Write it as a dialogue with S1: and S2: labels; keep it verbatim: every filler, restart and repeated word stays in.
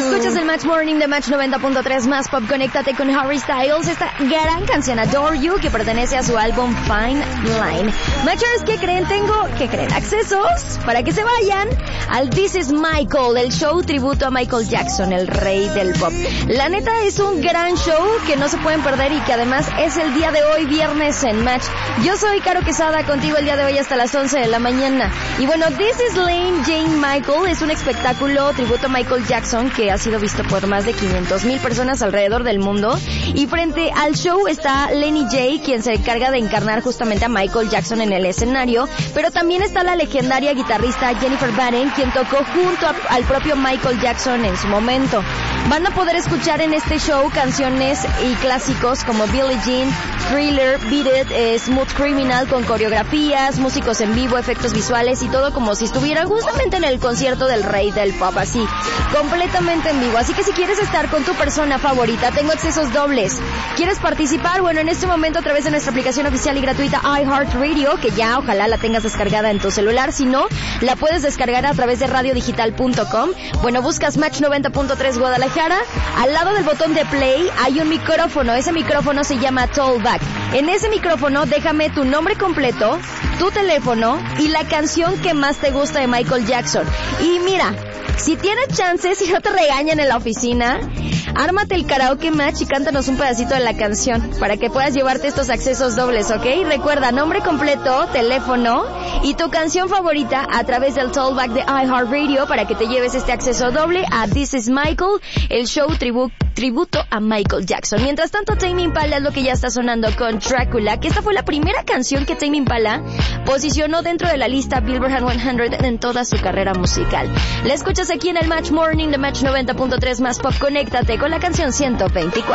S1: Escuchas el Match Morning de Match noventa punto tres más Pop. Conéctate con Harry Styles, esta gran canción Adore You que pertenece a su álbum Fine Line. Matchers, ¿qué creen? Tengo, ¿qué creen? Accesos para que se vayan al This Is Michael, el show tributo a Michael Jackson, el rey del pop. La neta es un gran show que no se pueden perder y que además es el día de hoy, viernes en Match. Yo soy Caro Quesada, contigo el día de hoy hasta las once de la mañana. Y bueno, This Is Lane Jane Michael es un espectáculo tributo a Michael Jackson que ha sido visto por más de quinientas mil personas alrededor del mundo. Y frente al show está Lenny J, quien se encarga de encarnar justamente a Michael Jackson en el escenario, pero también está la legendaria guitarrista Jennifer Batten, quien tocó junto a, al propio Michael Jackson en su momento. Van a poder escuchar en este show canciones y clásicos como Billie Jean, Thriller, Beat It, eh, Smooth Criminal, con coreografías, músicos en vivo, efectos visuales y todo como si estuvieran justamente en el concierto del rey del pop, así, completamente en vivo. Así que si quieres estar con tu persona favorita, tengo accesos dobles. ¿Quieres participar? Bueno, en este momento a través de nuestra aplicación oficial y gratuita iHeartRadio, que ya ojalá la tengas descargada en tu celular, si no, la puedes descargar a través de radio digital punto com. Bueno, buscas Match noventa punto tres Guadalajara, al lado del botón de play hay un micrófono, ese micrófono se llama Tollback. En ese micrófono déjame tu nombre completo, tu teléfono y la canción que más te gusta de Michael Jackson. Y mira, si tienes chances, si no te regañan en la oficina, ármate el karaoke match y cántanos un pedacito de la canción para que puedas llevarte estos accesos dobles, ¿ok? Recuerda, nombre completo, teléfono y tu canción favorita a través del Tollback de iHeartRadio para que te lleves este acceso doble a This Is Michael, el show tribu- tributo a Michael Jackson. Mientras tanto, Tame Impala es lo que ya está sonando con Dracula, que esta fue la primera canción que Tame Impala posicionó dentro de la lista Billboard Hot cien en toda su carrera musical. La escuchas aquí en el Match Morning de Match noventa punto tres más Pop. Conéctate con la canción ciento veinticuatro.